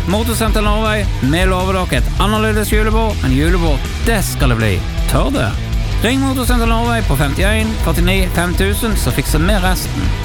Motorsenter Norway, vi lover dere et annerledes julebord, men julebord, det skal det bli. Tør det? Ring Motorsenter Norway på 51 49 5000, så fikser vi resten.